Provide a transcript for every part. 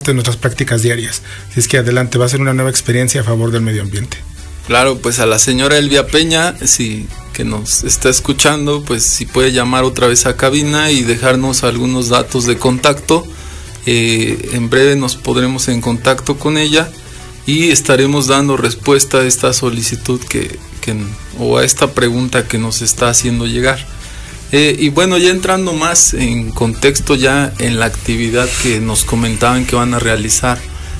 de nuestras prácticas diarias. Así es que adelante, va a ser una nueva experiencia a favor del medio ambiente. Claro, pues a la señora Elvia Peña, si que nos está escuchando, pues si puede llamar otra vez a cabina y dejarnos algunos datos de contacto. En breve nos podremos en contacto con ella y estaremos dando respuesta a esta solicitud o a esta pregunta que nos está haciendo llegar. Y bueno, ya entrando más en contexto ya en la actividad que nos comentaban que van a realizar,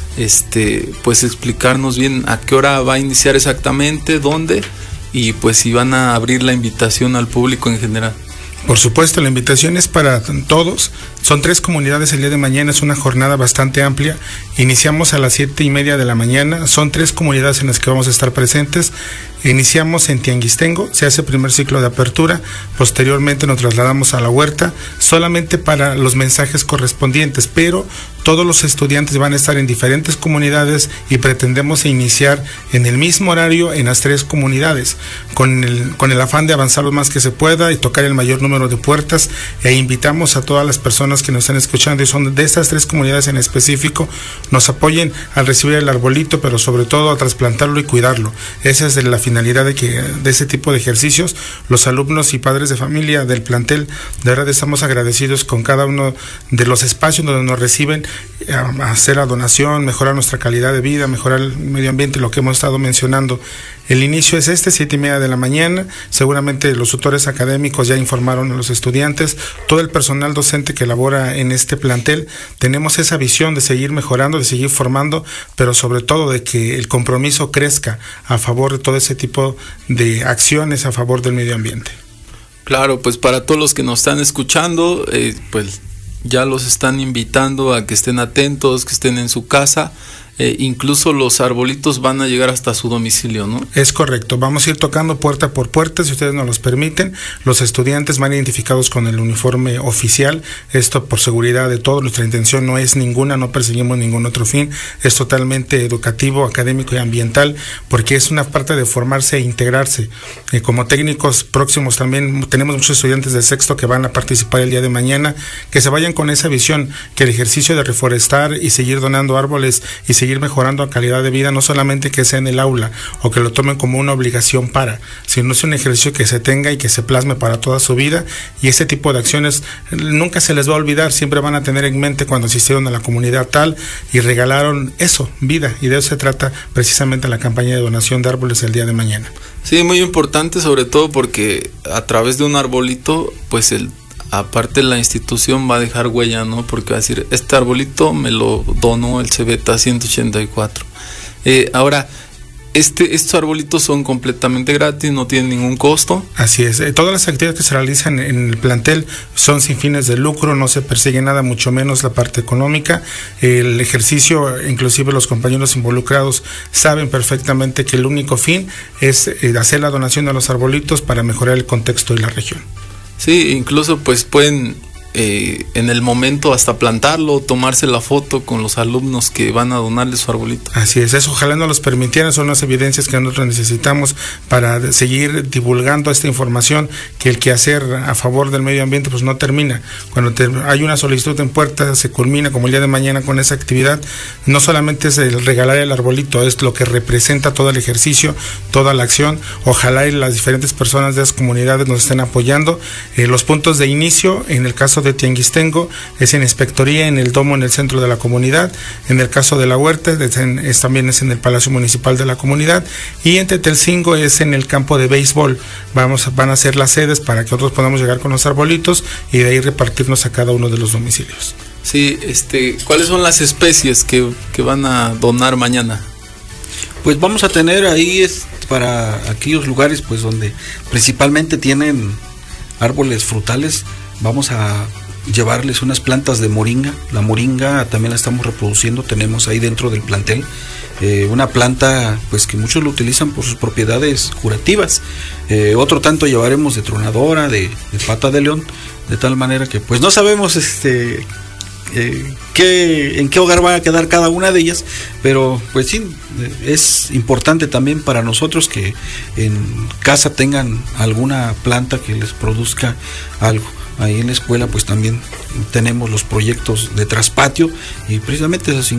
pues explicarnos bien a qué hora va a iniciar exactamente, dónde, y pues si van a abrir la invitación al público en general. Por supuesto, la invitación es para todos. Son 3 comunidades el día de mañana, es una jornada bastante amplia. Iniciamos a las 7:30 de la mañana. Son 3 comunidades en las que vamos a estar presentes. Iniciamos en Tianguistengo, se hace el primer ciclo de apertura, posteriormente nos trasladamos a la huerta, solamente para los mensajes correspondientes, pero todos los estudiantes van a estar en diferentes comunidades y pretendemos iniciar en el mismo horario en las 3 comunidades, con el afán de avanzar lo más que se pueda y tocar el mayor número de puertas, e invitamos a todas las personas que nos están escuchando y son de estas 3 comunidades en específico, nos apoyen al recibir el arbolito, pero sobre todo a trasplantarlo y cuidarlo. Esa es la finalidad de ese tipo de ejercicios. Los alumnos y padres de familia del plantel, de verdad estamos agradecidos con cada uno de los espacios donde nos reciben, a hacer la donación, mejorar nuestra calidad de vida, mejorar el medio ambiente, lo que hemos estado mencionando. El inicio es 7:30 de la mañana. Seguramente los tutores académicos ya informaron a los estudiantes, todo el personal docente que labora en este plantel. Tenemos esa visión de seguir mejorando, de seguir formando, pero sobre todo de que el compromiso crezca a favor de todo ese tipo de acciones a favor del medio ambiente. Claro, pues para todos los que nos están escuchando, pues ya los están invitando a que estén atentos, que estén en su casa. Incluso los arbolitos van a llegar hasta su domicilio, ¿no? Es correcto, vamos a ir tocando puerta por puerta, si ustedes nos los permiten. Los estudiantes van identificados con el uniforme oficial, esto por seguridad de todos. Nuestra intención no es ninguna, no perseguimos ningún otro fin, es totalmente educativo, académico y ambiental, porque es una parte de formarse e integrarse. Como técnicos próximos también tenemos muchos estudiantes de sexto que van a participar el día de mañana, que se vayan con esa visión, que el ejercicio de reforestar y seguir donando árboles y seguir mejorando la calidad de vida, no solamente que sea en el aula o que lo tomen como una obligación sino es un ejercicio que se tenga y que se plasme para toda su vida, y ese tipo de acciones nunca se les va a olvidar, siempre van a tener en mente cuando asistieron a la comunidad tal y regalaron eso, vida, y de eso se trata precisamente la campaña de donación de árboles el día de mañana. Sí, muy importante, sobre todo porque a través de un arbolito, pues aparte la institución va a dejar huella, ¿no? Porque va a decir, este arbolito me lo donó el Cebeta 184. Ahora, estos arbolitos son completamente gratis, no tienen ningún costo. Así es, todas las actividades que se realizan en el plantel son sin fines de lucro, no se persigue nada, mucho menos la parte económica. El ejercicio, inclusive los compañeros involucrados saben perfectamente que el único fin es hacer la donación de los arbolitos para mejorar el contexto y la región. Sí, incluso pues pueden en el momento hasta plantarlo, tomarse la foto con los alumnos que van a donarle su arbolito. Así es, eso ojalá nos los permitieran, son las evidencias que nosotros necesitamos para seguir divulgando esta información, que el quehacer a favor del medio ambiente pues no termina. Cuando hay una solicitud en puerta, se culmina como el día de mañana con esa actividad. No solamente es el regalar el arbolito, es lo que representa todo el ejercicio, toda la acción. Ojalá y las diferentes personas de las comunidades nos estén apoyando. Los puntos de inicio, en el caso de Tianguistengo, es en Inspectoría, en el domo, en el centro de la comunidad. En el caso de la huerta, también es en el Palacio Municipal de la comunidad. Y en Tetelcingo es en el campo de béisbol. Van a ser las sedes para que nosotros podamos llegar con los arbolitos y de ahí repartirnos a cada uno de los domicilios. Sí, ¿cuáles son las especies que van a donar mañana? Pues vamos a tener ahí para aquellos lugares pues donde principalmente tienen árboles frutales, vamos a llevarles unas plantas de moringa. La moringa también la estamos reproduciendo, tenemos ahí dentro del plantel una planta pues que muchos lo utilizan por sus propiedades curativas. Otro tanto llevaremos de tronadora, de pata de león, de tal manera que pues no sabemos en qué hogar va a quedar cada una de ellas, pero pues sí, es importante también para nosotros que en casa tengan alguna planta que les produzca algo. Ahí en la escuela pues también tenemos los proyectos de traspatio y precisamente esas